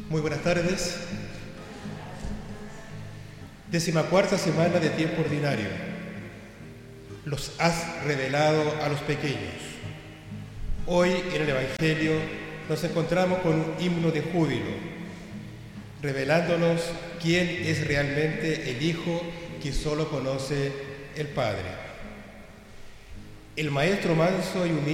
Muy buenas tardes. 14ª semana de tiempo ordinario. Los has revelado a los pequeños. Hoy en el Evangelio nos encontramos con un himno de júbilo, revelándonos quién es realmente el Hijo que solo conoce el Padre. El Maestro manso y humilde